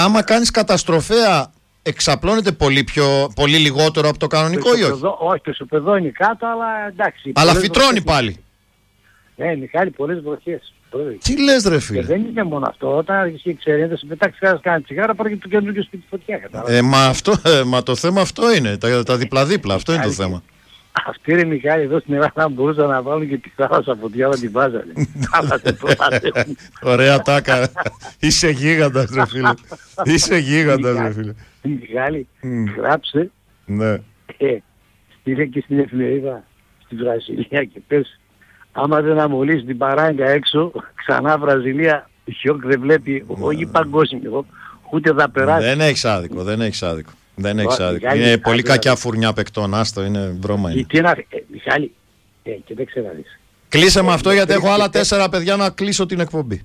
Άμα κάνεις καταστροφέα, εξαπλώνεται πολύ λιγότερο από το κανονικό ή όχι? Όχι, το ισοπεδό είναι κάτω, αλλά εντάξει. Αλλά φυτρώνει πάλι. Ναι, Μιχάλη, πολλές βροχές. Τι λες ρε φίλε? Και δεν είναι μόνο αυτό. Όταν αρχίσει η εξαιρέντα, σε πετάξει κάνει τσιγάρα, πάρει και το καινούργιο σπίτι φωτιά. Μα το θέμα αυτό είναι. Τα δίπλα-δίπλα. Αυτό είναι το θέμα. Αυτοί ρε Μιχάλη εδώ στην Ελλάδα μπορούσαν να βάλουν και τη θάλασσα φωτιά να την βάζανε. Ωραία τάκα. Είσαι γίγαντας ρε φίλε. Είσαι γίγαντας ρε φίλε. Μιχάλη, γράψε. Ναι. Στείλε και στην εφημερίδα στη Βραζιλία και πες άμα δεν αμολύσει την παράγκα έξω, ξανά Βραζιλία, χιόκ δεν βλέπει, όχι παγκόσμιο, ούτε θα περάσει. Δεν έχεις άδικο, δεν έχεις άδικο. Δεν έχεις άδικο. Είναι πολύ κακιά φουρνιά παικτών, άστο, είναι βρώμα είναι. Μιχάλη, και δεν ξέρω να δεις. Κλείσε με αυτό γιατί έχω άλλα 4 παιδιά να κλείσω την εκπομπή.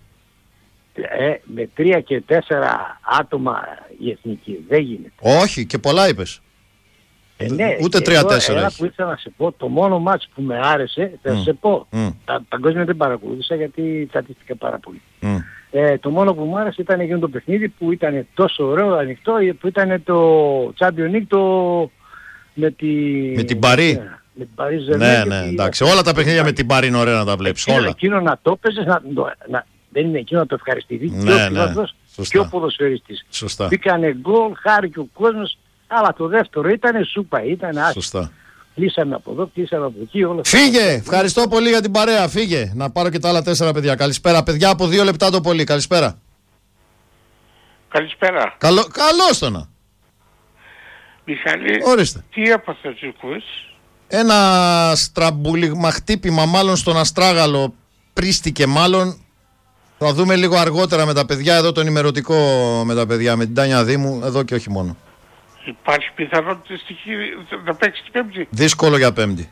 Με 3 και 4 άτομα η εθνική, δεν γίνεται. Όχι, και πολλά είπες. Ναι, ούτε 3-4 ένα που ήθελα να σε πω, το μόνο μάτς που με άρεσε, θα σε πω, τα παγκόσμια δεν παρακολούθησα γιατί τσατίστηκα πάρα πολύ. Το μόνο που μου άρεσε ήταν εκείνο το παιχνίδι που ήταν τόσο ωραίο, ανοιχτό, που ήταν το Champions League με την Παρί. Με την Παρί ναι, εντάξει. Όλα τα παιχνίδια με την Παρί είναι ωραία να τα βλέπεις. Όλα. Εκείνο να το παίζεις, δεν είναι εκείνο να το ευχαριστηθεί και ο ποδοσφαιριστής. Σωστά. Μπήκανε γκολ, χάρηκε ο κόσμος. Αλλά το δεύτερο ήτανε σούπα, ήτανε άσχημα. Σωστά. Κλείσαμε από εδώ, κλείσαμε από εκεί. Φύγε! Ευχαριστώ πολύ για την παρέα. Φύγε. Να πάρω και τα άλλα 4 παιδιά. Καλησπέρα. Παιδιά από 2 λεπτά το πολύ. Καλησπέρα. Καλησπέρα. Καλώς το να. Μιχάλη, ορίστε. Τι έπαθες ακούς? Ένα στραμπούλιγμα, χτύπημα μάλλον στον αστράγαλο. Πρίστηκε μάλλον. Θα δούμε λίγο αργότερα με τα παιδιά εδώ το ενημερωτικό με τα παιδιά, με την Τάνια Δήμου, εδώ και όχι μόνο. Υπάρχει πιθανότητα να παίξει την Πέμπτη? Δύσκολο για Πέμπτη.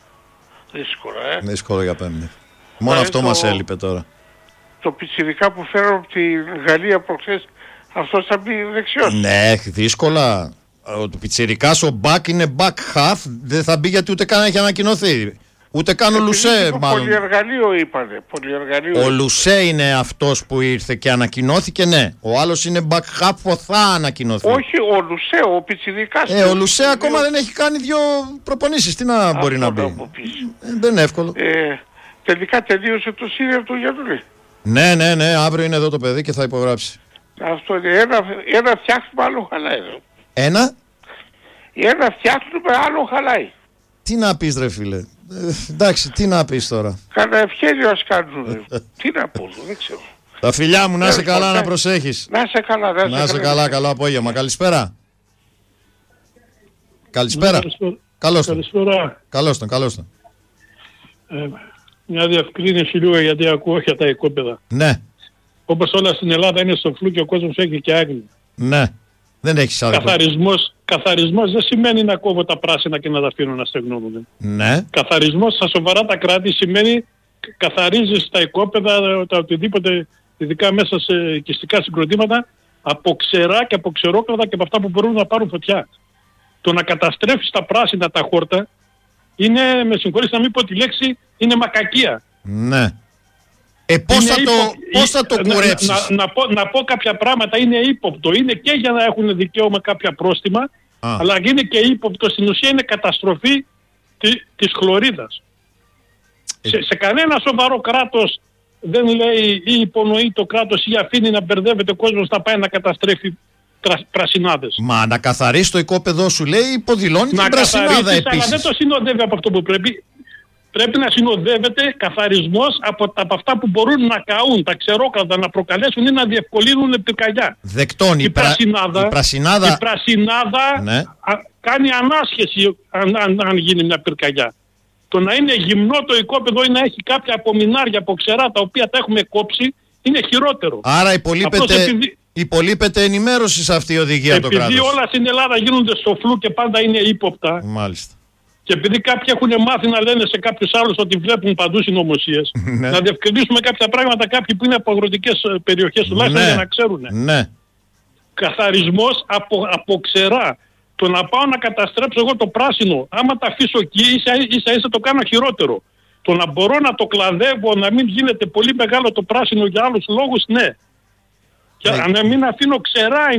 Δύσκολο, για Πέμπτη. Μόνο αυτό μας έλειπε τώρα. Το πιτσιρικά που φέρω από τη Γαλλία προχθές, αυτός θα μπει δεξιός. Ναι, δύσκολα. Ο πιτσιρικάς ο back είναι back half, δεν θα μπει γιατί ούτε καν έχει ανακοινωθεί. Ούτε καν ο Λουσέ μάλλον. Πολυεργαλείο είπανε. Ο Λουσέ είναι αυτός που ήρθε και ανακοινώθηκε, ναι. Ο άλλος είναι back half που θα ανακοινωθεί. Όχι, ο Λουσέ, ο πιτσιρικάς. Ο Λουσέ ακόμα δεν έχει κάνει 2 προπονήσεις. Τι να μπορεί να μπει. Δεν είναι εύκολο. Τελικά τελείωσε το σύνδεσμο του Γιαννούλη. Ναι, αύριο είναι εδώ το παιδί και θα υπογράψει. Αυτό είναι. Ένα φτιάχνουμε, άλλο χαλάει. Ένα φτιάχνουμε, άλλο χαλάει. Τι να πεις ρε φίλε. Εντάξει, τι να πεις τώρα. Κάνα ευχαίρεια ας κάνουν. Τι να πω, δεν ξέρω. Τα φιλιά μου, να είσαι καλά, να προσέχεις. Να είσαι καλά, να είσαι καλά, καλό απόγευμα. Καλησπέρα. Καλησπέρα. Καλώς τον. Μια διευκρίνηση λίγο γιατί ακούω για τα οικόπεδα. Ναι. Όπως όλα στην Ελλάδα είναι στο φλού και ο κόσμος έχει και άγνοια. Ναι. Δεν έχεις άδικο. Καθαρισμός δεν σημαίνει να κόβω τα πράσινα και να τα αφήνω να στεγνώνουν. Ναι. Καθαρισμός στα σοβαρά τα κράτη σημαίνει καθαρίζεις τα οικόπεδα, τα οτιδήποτε, ειδικά μέσα σε οικιστικά συγκροτήματα, από ξερά και από ξερόκλαδα και από αυτά που μπορούν να πάρουν φωτιά. Το να καταστρέφεις τα πράσινα τα χόρτα είναι, με συγχωρείς να μην πω τη λέξη, είναι μακακία. Ναι. Πώς θα το κουρέψεις? Να πω κάποια πράγματα, είναι ύποπτο. Είναι και για να έχουν δικαίωμα κάποια πρόστιμα, αλλά είναι και ύποπτο. Στην ουσία είναι καταστροφή της χλωρίδας. Σε κανένα σοβαρό κράτος δεν λέει ή υπονοεί το κράτος ή αφήνει να μπερδεύεται ο κόσμος να πάει να καταστρέφει πρασινάδες. Μα να καθαρίσει το οικόπεδό σου λέει υποδηλώνει την πρασινάδα επίσης. Αλλά δεν το συνοδεύει από αυτό που πρέπει. Πρέπει να συνοδεύεται καθαρισμός από αυτά που μπορούν να καούν, τα ξερόκρατα, να προκαλέσουν ή να διευκολύνουν πυρκαγιά. Δεκτών. Η πρασινάδα ναι, κάνει ανάσχεση αν γίνει μια πυρκαγιά. Το να είναι γυμνό το οικόπεδο ή να έχει κάποια απομεινάρια από ξερά τα οποία τα έχουμε κόψει είναι χειρότερο. Άρα υπολείπεται ενημέρωση σε αυτή η οδηγία το κράτος. Επειδή όλα στην Ελλάδα γίνονται στο φλού και πάντα είναι ύποπτα. Μάλιστα. Και επειδή κάποιοι έχουν μάθει να λένε σε κάποιους άλλους ότι βλέπουν παντού συνωμοσίες, να διευκρινίσουμε κάποια πράγματα, κάποιοι που είναι από αγροτικές περιοχές τουλάχιστον για να ξέρουν. Ναι. Καθαρισμός από ξερά. Το να πάω να καταστρέψω εγώ το πράσινο, άμα τα αφήσω εκεί, ίσα το κάνω χειρότερο. Το να μπορώ να το κλαδεύω, να μην γίνεται πολύ μεγάλο το πράσινο για άλλους λόγους, ναι. Και να μην αφήνω ξερά